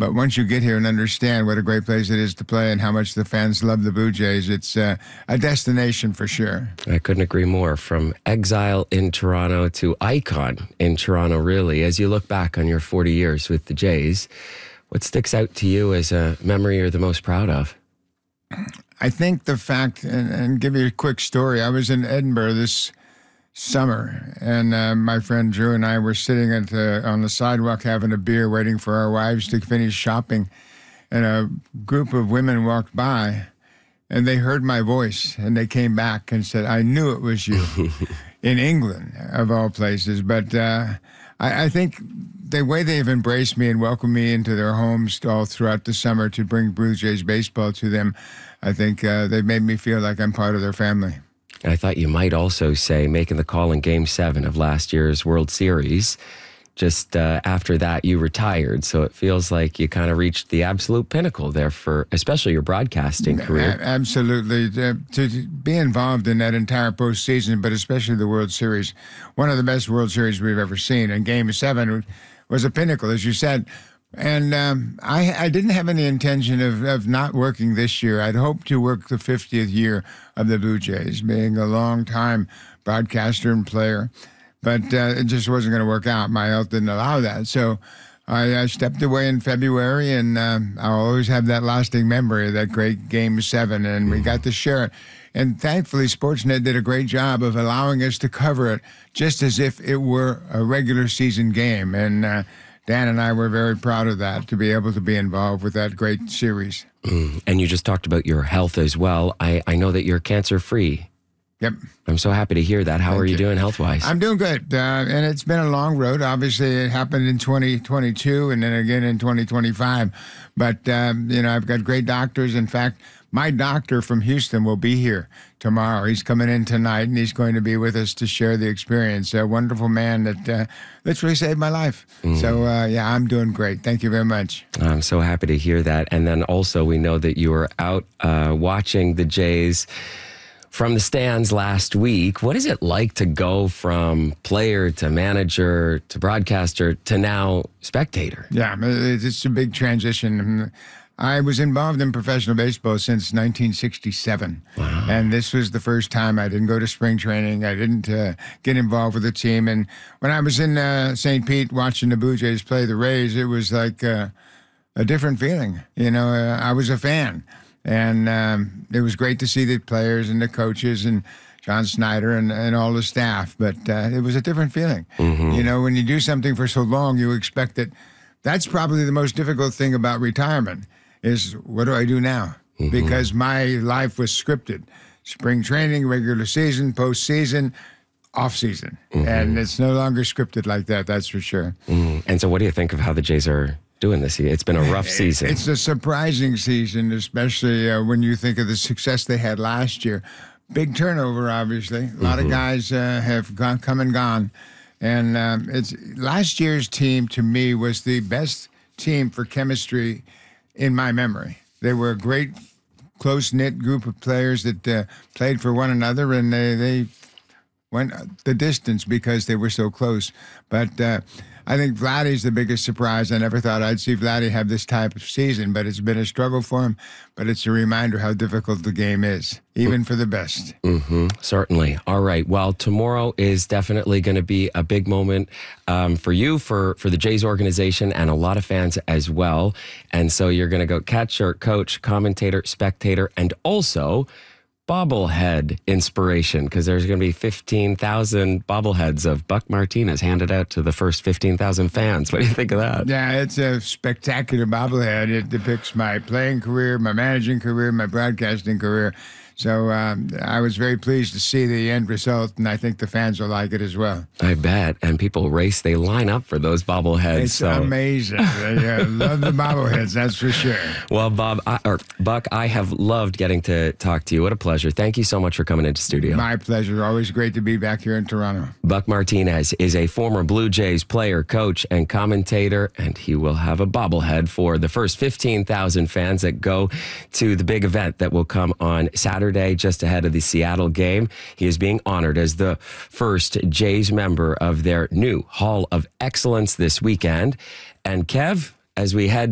But once you get here and understand what a great place it is to play and how much the fans love the Blue Jays, it's a destination for sure. I couldn't agree more. From exile in Toronto to icon in Toronto, really. As you look back on your 40 years with the Jays, what sticks out to you as a memory you're the most proud of? I think the fact, and give you a quick story, I was in Edinburgh this summer, and my friend Drew and I were sitting on the sidewalk having a beer, waiting for our wives to finish shopping, and a group of women walked by, and they heard my voice, and they came back and said, "I knew it was you," in England, of all places. But I think the way they've embraced me and welcomed me into their homes all throughout the summer to bring Blue Jays baseball to them, I think they've made me feel like I'm part of their family. I thought you might also say making the call in Game 7 of last year's World Series. Just after that, you retired. So it feels like you kind of reached the absolute pinnacle there for especially your broadcasting career. Absolutely. To be involved in that entire postseason, but especially the World Series, one of the best World Series we've ever seen. And Game 7 was a pinnacle, as you said. And I didn't have any intention of not working this year. I'd hoped to work the 50th year of the Blue Jays, being a long-time broadcaster and player. But it just wasn't going to work out. My health didn't allow that. So I stepped away in February, and I'll always have that lasting memory of that great Game 7, and we got to share it. And thankfully, Sportsnet did a great job of allowing us to cover it just as if it were a regular season game. And Dan and I were very proud of that, to be able to be involved with that great series. And you just talked about your health as well. I know that you're cancer-free. Yep. I'm so happy to hear that. How are you doing health-wise? I'm doing good. And it's been a long road. Obviously, it happened in 2022 and then again in 2025. But, I've got great doctors. In fact, my doctor from Houston will be here tomorrow. He's coming in tonight, and he's going to be with us to share the experience. A wonderful man that literally saved my life. So, I'm doing great. Thank you very much. I'm so happy to hear that. And then also, we know that you were out watching the Jays from the stands last week. What is it like to go from player to manager to broadcaster to now spectator? Yeah, it's a big transition. I was involved in professional baseball since 1967. Wow. And this was the first time I didn't go to spring training. I didn't get involved with the team. And when I was in St. Pete watching the Blue Jays play the Rays, it was like a different feeling. I was a fan. And it was great to see the players and the coaches and John Snyder and all the staff. But it was a different feeling. When you do something for so long, you expect that. That's probably the most difficult thing about retirement is, what do I do now? Because my life was scripted. Spring training, regular season, postseason, off-season. And it's no longer scripted like that, that's for sure. And so what do you think of how the Jays are doing this year? It's been a rough season. It's a surprising season, especially when you think of the success they had last year. Big turnover, obviously. A lot of guys have come and gone. And last year's team, to me, was the best team for chemistry in my memory. They were a great, close-knit group of players that played for one another, and they went the distance because they were so close. But I think Vladdy's the biggest surprise. I never thought I'd see Vladdy have this type of season, but it's been a struggle for him. But it's a reminder how difficult the game is, even for the best. Certainly. All right. Well, tomorrow is definitely going to be a big moment for you, for the Jays organization, and a lot of fans as well. And so you're going to go catcher, coach, commentator, spectator, and also bobblehead inspiration, because there's going to be 15,000 bobbleheads of Buck Martinez handed out to the first 15,000 fans. What do you think of that? Yeah, it's a spectacular bobblehead. It depicts my playing career, my managing career, my broadcasting career. So I was very pleased to see the end result, and I think the fans will like it as well. I bet. And people they line up for those bobbleheads. It's amazing. They love the bobbleheads, that's for sure. Well, Buck, I have loved getting to talk to you. What a pleasure. Thank you so much for coming into studio. My pleasure. Always great to be back here in Toronto. Buck Martinez is a former Blue Jays player, coach, and commentator, and he will have a bobblehead for the first 15,000 fans that go to the big event that will come on Saturday, just ahead of the Seattle game. He is being honored as the first Jays member of their new Hall of Excellence this weekend. And Kev, as we head